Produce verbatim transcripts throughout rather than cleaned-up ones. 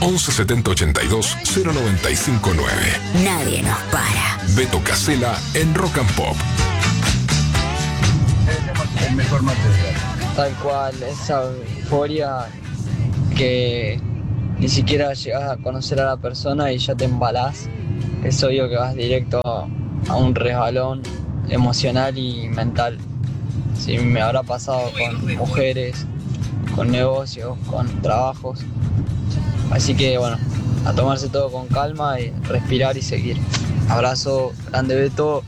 once setenta ochenta y dos cero noventa y cinco nueve. Nadie nos para. Beto Casella en Rock and Pop. El mejor material. Tal cual, esa euforia que ni siquiera llegas a conocer a la persona y ya te embalás. Es obvio que vas directo a un resbalón emocional y mental. Sí, me habrá pasado con mujeres, con negocios, con trabajos. Así que bueno, a tomarse todo con calma y respirar y seguir. Abrazo, grande Beto.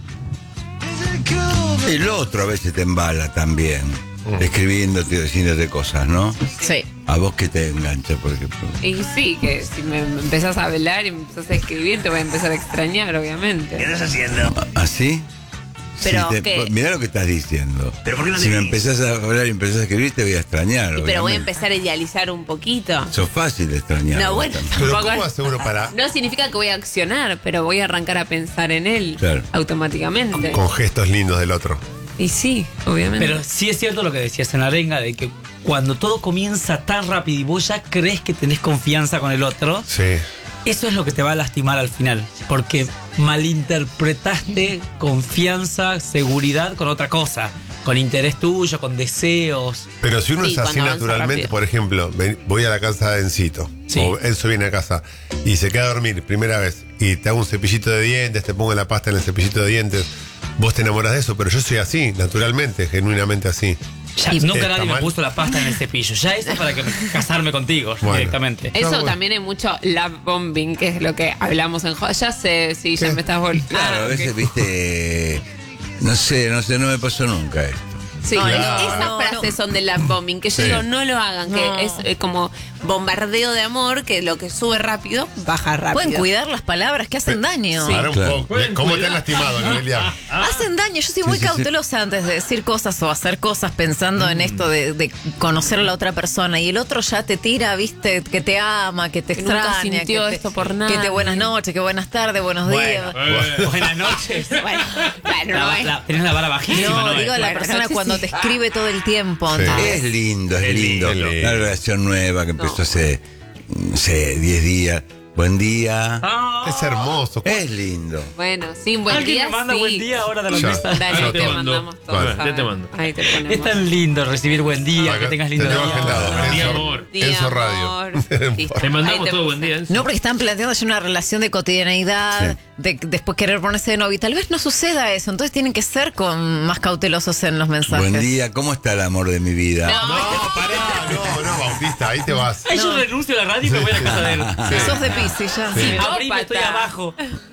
El otro a veces te embala también, mm. escribiéndote y diciéndote cosas, ¿no? Sí. A vos que te engancha, porque... Y sí, que si me empezás a hablar y me empezás a escribir, te voy a empezar a extrañar, obviamente. ¿Qué estás haciendo? ¿Así? Pero si te, mirá lo que estás diciendo. ¿Pero por qué no te si me dices? empezás a hablar y empezás a escribir, te voy a extrañar. Pero obviamente. voy a empezar a idealizar un poquito. Sos fácil de extrañar. No, bueno, Pero tampoco- ¿cómo hace uno para...? No significa que voy a accionar, pero voy a arrancar a pensar en él Claro. automáticamente. Con gestos lindos del otro. Y sí, obviamente. Pero sí es cierto lo que decías en la arenga, de que cuando todo comienza tan rápido y vos ya crees que tenés confianza con el otro, Sí. eso es lo que te va a lastimar al final. Porque malinterpretaste confianza, seguridad con otra cosa. Con interés tuyo, con deseos. Pero si uno Sí, es así cuando avanza naturalmente, rápido. por ejemplo, ven- voy a la casa de Encito, Sí. o Enzo viene a casa y se queda a dormir, primera vez, y te hago un cepillito de dientes, te pongo la pasta en el cepillito de dientes, vos te enamoras de eso, pero yo soy así, naturalmente, genuinamente así. Ya, Y- nunca ¿Está nadie me mal? puso la pasta en el cepillo. Ya eso para que me- casarme contigo Bueno. directamente. Eso No, bueno. también hay mucho love bombing, que es lo que hablamos en Jo- Ya sé, sí, ya ¿Qué? me estás volviendo. Claro, a veces, viste... No sé, no sé, no me pasó nunca esto. Sí, No, es- no, esas no, frases no. son de love bombing, que yo Sí. digo, no lo hagan, No. que es eh, como bombardeo de amor, que lo que sube rápido, baja rápido. Pueden cuidar las palabras que hacen daño. Para un Claro. poco. ¿Cómo te han lastimado, Noelia? Hacen daño. Yo soy muy sí, sí. cautelosa antes de decir cosas o hacer cosas pensando en esto de, de conocer a la otra persona. Y el otro ya te tira, viste, que te ama, que te Que nunca extraña. sintió que te, esto por Que nadie. te buenas noches, que buenas tardes, buenos días. Bueno, buenas noches. Bueno, bueno, La- no es- la- tenés la vara bajísima, No, ¿no? digo a la Bueno, persona noches cuando sí. te escribe todo el tiempo. Sí. ¿entendés? Es lindo, es Es lindo. lindo. Una relación nueva que empezó No. hace, no sé, diez días. Buen día. Ah, Es hermoso. Es lindo. Bueno, sí, buen ¿Alguien día. me manda sí. buen día ahora de la Ya. mesa? Dale, Yo te te mando. mandamos todos. Vale, a ya ver. te mando. Ahí te ponemos. Es tan lindo recibir buen día, Acá que tengas lindo te tengo día. agendado. Buen día, Enzo- amor. Día, Enzo Radio. amor. Listo. Te Ahí mandamos te todo puse. buen día. Enzo. No, porque están planteando ya una relación de cotidianeidad, Sí. de después querer ponerse de novio. Y tal vez no suceda eso, entonces tienen que ser con más cautelosos en los mensajes. Buen día, ¿cómo está el amor de mi vida? No, pará, no, no, Bautista, ahí te vas. Ay, yo renuncio a la radio y me voy a la casa de él. Sos de Piscis ya. Sí. Abrime, estoy abajo.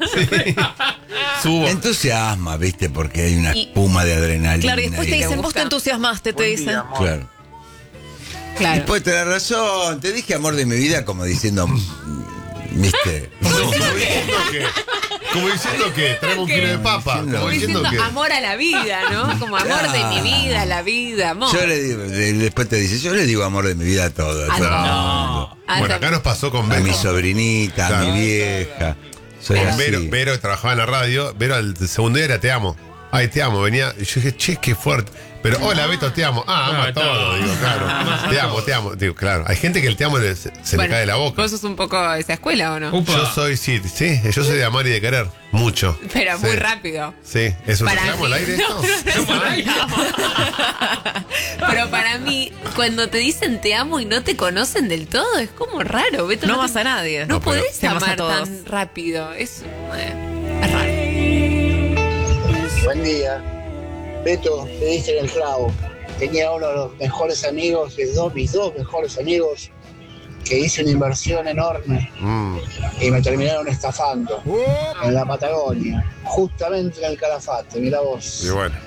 Subo. Entusiasma, viste, porque hay una Y- espuma de adrenalina. Claro, y después te ahí. dicen, vos te entusiasmaste, te dicen. Claro. Claro. Después te da razón. Te dije amor de mi vida como diciendo, mm, viste. Como diciendo que, como diciendo que traemos un kilo de papa. Diciendo- Como diciendo Diciendo que. amor a la vida, ¿no? Como amor de mi vida, la vida, amor. Yo le digo, de- después te dice, yo le digo amor de mi vida a todo. a todo el mundo. Ah, Bueno, está- acá nos pasó con A mi Vero. sobrinita, a Claro. mi vieja. Soy Con así. Vero, Vero que trabajaba en la radio. Vero al segundo día era te amo. Ay, te amo. Venía. Y yo dije, che, qué fuerte. Pero hola, Beto, te amo. Ah, ama Ah, todo. todo. Digo, claro. Ama Te todo. amo, te amo. Digo, claro. Hay gente que el te amo le- se, se le Bueno, cae de la boca. ¿Vos sos un poco de esa escuela o no? Upa. Yo soy, sí, sí. Yo soy de amar y de querer. Mucho. Pero Sí. muy rápido. Sí. ¿Eso Para se llama al mí- aire No, esto? no, no, no. Pero para mí, cuando te dicen te amo y no te conocen del todo, es como raro. Beto, No te- amas a nadie. No, No, pero- podés Te amas a amar todos. tan rápido. Es, eh, es raro. Buen día. Beto, te diste en el clavo. Tenía uno de los mejores amigos, de dos, mis dos mejores amigos, que hice una inversión enorme Mm. y me terminaron estafando en la Patagonia, justamente en el Calafate, mira vos. Y bueno.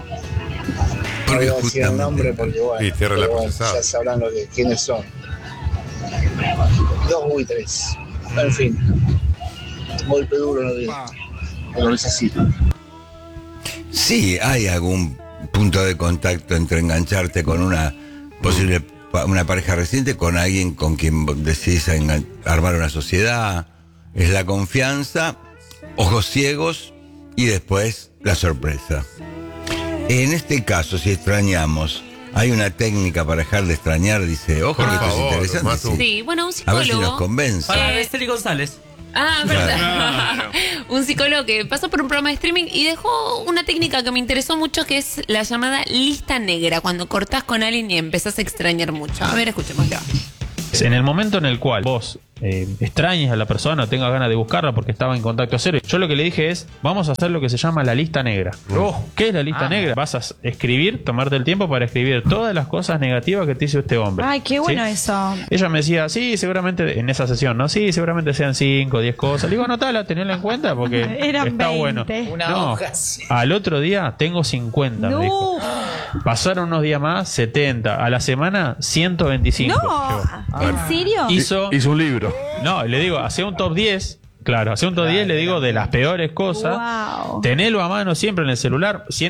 No Porque voy a decir el justamente- nombre porque bueno, Y tierra la pero bueno, procesada. ya sabrán lo que, quiénes son. Dos buitres. En fin. Golpe duro no digo. Pero es así. Sí, hay algún punto de contacto entre engancharte con una posible pa- una pareja reciente con alguien con quien vos decidís engan- armar una sociedad. Es la confianza, ojos ciegos y después la sorpresa. En este caso, si extrañamos hay una técnica para dejar de extrañar, dice, ojo, Por que esto es favor, interesante. Matu. Sí. Sí, bueno, un A ver si nos psicólogo. convence. Para Eh, Esteli González. Ah, verdad. Un psicólogo que pasó por un programa de streaming y dejó una técnica que me interesó mucho, que es la llamada lista negra, cuando cortás con alguien y empezás a extrañar mucho. A ver, escuchémoslo. En el momento en el cual vos eh, extrañes a la persona o tengas ganas de buscarla porque estaba en contacto cero, yo lo que le dije es, vamos a hacer lo que se llama la lista negra. Oh, ¿qué es la lista negra? Vas a escribir, tomarte el tiempo para escribir todas las cosas negativas que te hizo este hombre. Ay, qué bueno ¿sí? eso. Ella me decía, sí, seguramente en esa sesión, ¿no? Sí, seguramente sean cinco, diez cosas. Le digo, anotala, tenela en cuenta porque Eran está bueno. veinte. Una No, hoja, sí. al otro día tengo cincuenta, me dijo. No. Pasaron unos días más, setenta. A la semana, ciento veinticinco. No. ¿En serio? Hizo, Hizo un libro. no, le digo, hacía un top diez. Claro, hacía un top diez, le digo, de las peores cosas. Wow. Tenelo a mano siempre en el celular.